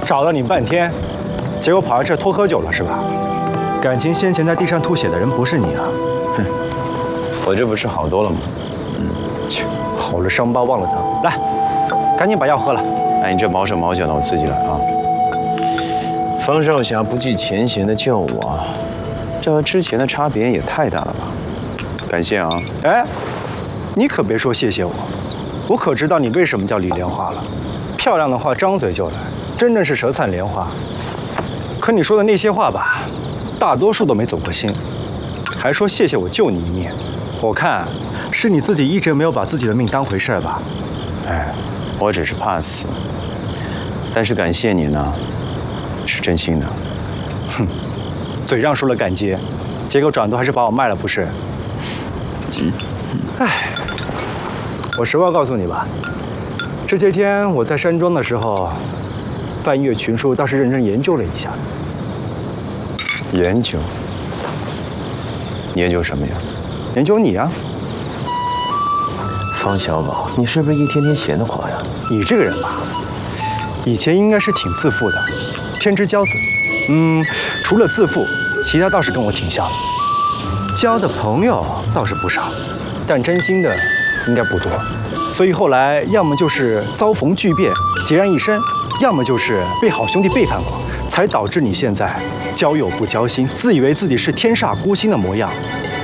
找了你半天，结果跑来这偷喝酒了是吧？感情先前在地上吐血的人不是你啊？ 哼，我这不是好多了吗？ 切，好了伤疤忘了疼。来，赶紧把药喝了。 哎，你这毛手毛脚的，我自己来啊。方少侠不计前嫌的救我，这和之前的差别也太大了吧？感谢啊！ 哎，你可别说谢谢我，我可知道你为什么叫李莲花了。漂亮的话张嘴就来，真正是舌灿莲花。可你说的那些话吧，大多数都没走过心，还说谢谢我救你一命。我看是你自己一直没有把自己的命当回事儿吧？ 哎，我只是怕死，但是感谢你呢，是真心的。 哼，嘴上说了感激，结果转头还是把我卖了，不是？哎，我实话告诉你吧，这些天我在山庄的时候，半月群书倒是认真研究了一下。 研究？你研究什么呀？ 研究你啊！ 方小宝，你是不是一天天闲得慌呀？ 你这个人吧，以前应该是挺自负的，天之骄子。除了自负，其他倒是跟我挺像的。交的朋友倒是不少，但真心的应该不多。所以后来要么就是遭逢巨变，孑然一身，要么就是被好兄弟背叛过，才导致你现在交友不交心，自以为自己是天煞孤星的模样。